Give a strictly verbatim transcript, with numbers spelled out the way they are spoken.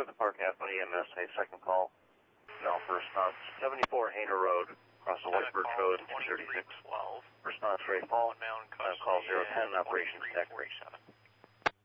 the Park Avenue E M S, a second call. Now for response, seventy-four Hayner Road, across the White Birch Road, two thirty-six. Response rate, Paul. Uh, call zero ten, operations tech.